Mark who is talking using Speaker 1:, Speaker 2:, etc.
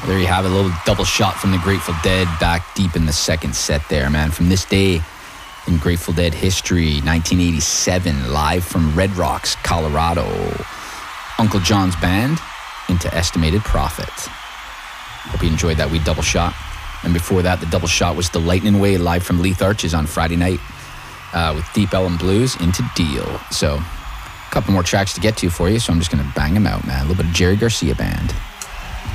Speaker 1: There you have it, a little double shot from the Grateful Dead back deep in the second set there, man. From this day in Grateful Dead history, 1987, live from Red Rocks, Colorado. Uncle John's band into Estimated Prophet. Hope you enjoyed that wee double shot. And before that, the double shot was The Lightning Way, live from Leith Arches on Friday night with Deep Ellum Blues into Deal. So, a couple more tracks to get to for you, so I'm just going to bang them out, man. A little bit of Jerry Garcia Band.